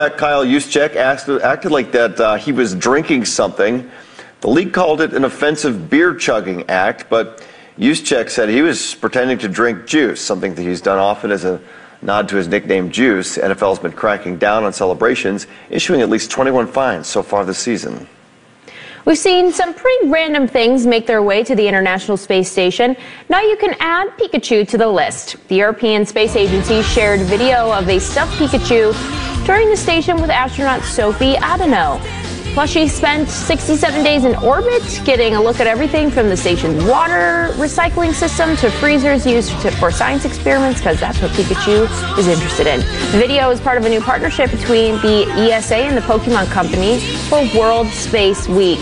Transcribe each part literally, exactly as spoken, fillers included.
Kyle Juszczyk acted, acted like that uh, he was drinking something. The league called it an offensive beer chugging act, but Juszczyk said he was pretending to drink juice, something that he's done often as a nod to his nickname Juice. N F L has been cracking down on celebrations, issuing at least twenty-one fines so far this season. We've seen some pretty random things make their way to the International Space Station. Now you can add Pikachu to the list. The European Space Agency shared video of a stuffed Pikachu touring the station with astronaut Sophie Adenou. Plus, she spent sixty-seven days in orbit, getting a look at everything from the station's water recycling system to freezers used to, for science experiments, because that's what Pikachu is interested in. The video is part of a new partnership between the E S A and the Pokemon Company for World Space Week.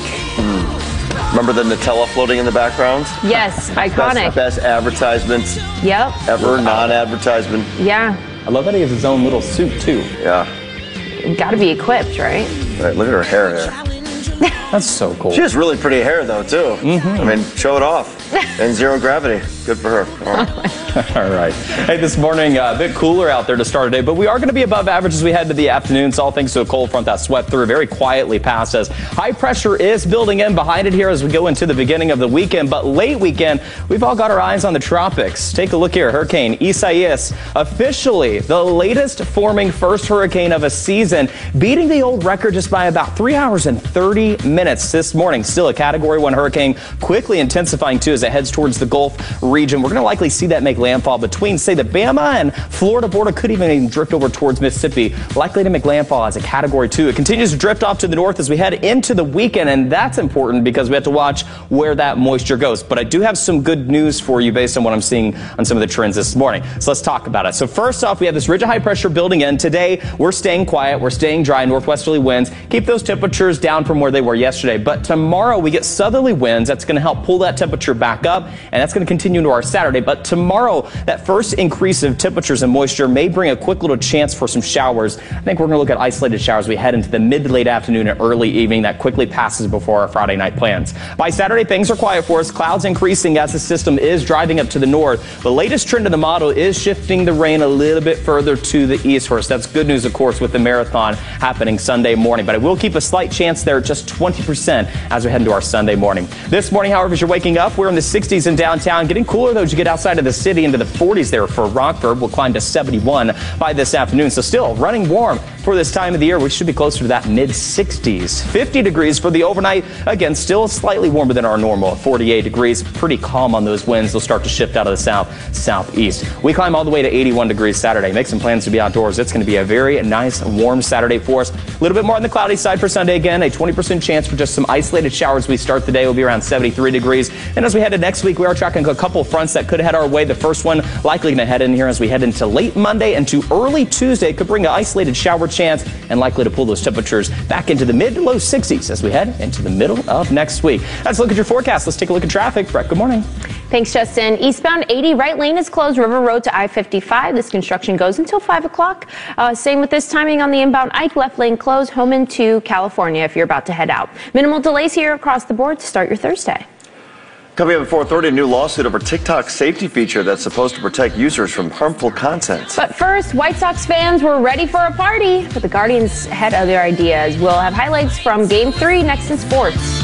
Mm. Remember the Nutella floating in the background? Yes, iconic. Best, best advertisements yep. ever, non-advertisement. Yeah. I love that he has his own little suit, too. Yeah. Got to be equipped, right? Right, look at her hair there. That's so cool. She has really pretty hair, though, too. Mm-hmm. I mean, show it off. And zero gravity. Good for her. All right. All right. Hey, this morning, uh, a bit cooler out there to start today, but we are going to be above average as we head to the afternoon. It's all thanks to a cold front that swept through very quietly past us. High pressure is building in behind it here as we go into the beginning of the weekend, but late weekend, we've all got our eyes on the tropics. Take a look here. Hurricane Isaias, officially the latest forming first hurricane of a season, beating the old record just by about three hours and thirty minutes this morning. Still a Category one hurricane, quickly intensifying too as it heads towards the Gulf region. We're going to likely see that make landfall between, say, the Bama and Florida border, could even drift over towards Mississippi, likely to make landfall as a Category two. It continues to drift off to the north as we head into the weekend, and that's important because we have to watch where that moisture goes. But I do have some good news for you based on what I'm seeing on some of the trends this morning. So let's talk about it. So first off, we have this ridge of high pressure building in. Today, we're staying quiet. We're staying dry. Northwesterly winds keep those temperatures down from where they were yesterday. But tomorrow, we get southerly winds. That's going to help pull that temperature back up, and that's going to continue into our Saturday. But tomorrow, that first increase of temperatures and moisture may bring a quick little chance for some showers. I think we're going to look at isolated showers as we head into the mid to late afternoon and early evening. That quickly passes before our Friday night plans. By Saturday, things are quiet for us. Clouds increasing as the system is driving up to the north. The latest trend in the model is shifting the rain a little bit further to the east for us. That's good news, of course, with the marathon happening Sunday morning. But I will keep a slight chance there, just twenty percent as we head into our Sunday morning. This morning, however, as you're waking up, we're in the sixties in downtown. Getting cooler, though, as you get outside of the city into the forties there for Rockford. We'll climb to seventy-one by this afternoon. So still running warm for this time of the year. We should be closer to that mid sixties. fifty degrees for the overnight. Again, still slightly warmer than our normal. forty-eight degrees. Pretty calm on those winds. They'll start to shift out of the south, southeast. We climb all the way to eighty-one degrees Saturday. Make some plans to be outdoors. It's going to be a very nice, warm Saturday for us. A little bit more on the cloudy side for Sunday again. A twenty percent chance for just some isolated showers. We start the day will be around seventy-three degrees. And as we head to next week, we are tracking a couple fronts that could head our way. The first one likely going to head in here as we head into late Monday and to early Tuesday. Could bring an isolated shower chance and likely to pull those temperatures back into the mid to low sixties as we head into the middle of next week. Let's look at your forecast. Let's take a look at traffic. Brett, good morning. Thanks, Justin. Eastbound eighty, right lane is closed. River Road to I fifty-five. This construction goes until five o'clock. Uh, same with this timing on the inbound Ike. Left lane closed. Home into California if you're about to head out. Minimal delays here across the board to start your Thursday. Coming up at four thirty, a new lawsuit over TikTok's safety feature that's supposed to protect users from harmful content. But first, White Sox fans were ready for a party, but the Guardians had other ideas. We'll have highlights from Game three next in sports.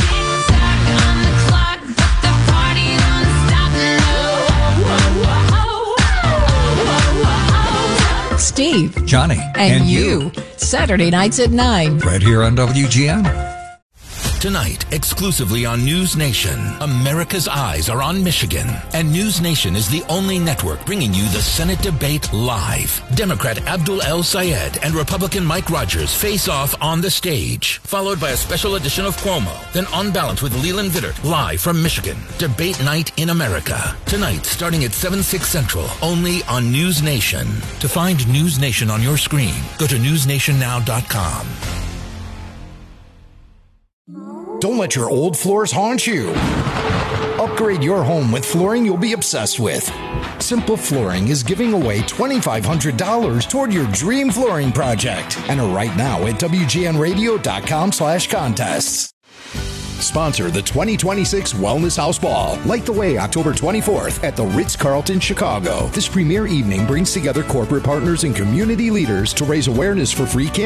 Steve, Johnny, and, and you. you. Saturday nights at nine. Right here on W G N. Tonight, exclusively on News Nation, America's eyes are on Michigan, and News Nation is the only network bringing you the Senate debate live. Democrat Abdul El-Sayed and Republican Mike Rogers face off on the stage, followed by a special edition of Cuomo, then On Balance with Leland Vittert, live from Michigan. Debate night in America. Tonight, starting at seven, six Central, only on News Nation. To find News Nation on your screen, go to news nation now dot com. Don't let your old floors haunt you. Upgrade your home with flooring you'll be obsessed with. Simple Flooring is giving away two thousand five hundred dollars toward your dream flooring project. Enter right now at W G N radio dot com slash contests. Sponsor the twenty twenty-six Wellness House Ball. Light the way October twenty-fourth at the Ritz-Carlton, Chicago. This premier evening brings together corporate partners and community leaders to raise awareness for free cancer